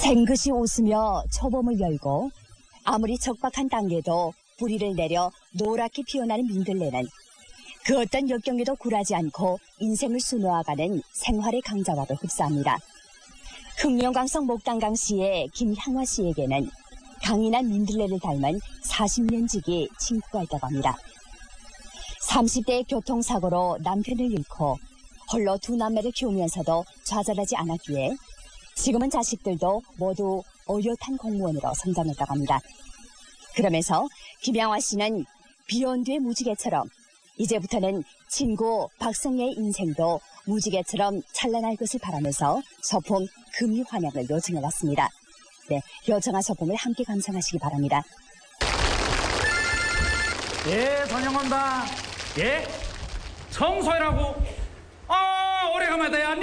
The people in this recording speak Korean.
생긋이 웃으며 초봄을 열고 아무리 적박한 단계도 뿌리를 내려 노랗게 피어나는 민들레는 그 어떤 역경에도 굴하지 않고 인생을 수놓아가는 생활의 강자와도 흡사합니다. 흑룡강성 목단강시의 김향화 씨에게는 강인한 민들레를 닮은 40년 지기 친구가 있다고 합니다. 30대 교통사고로 남편을 잃고 홀로 두 남매를 키우면서도 좌절하지 않았기에 지금은 자식들도 모두 어엿한 공무원으로 성장했다고 합니다. 그러면서 김향화 씨는 비온 뒤의 무지개처럼 이제부터는 친구 박성예의 인생도 무지개처럼 찬란할 것을 바라면서 소품 금이 환영을 요청해왔습니다. 네, 요청한 소품을 함께 감상하시기 바랍니다. 예, 환영한다. 예, 청소해라고. 오래간만이다. 야,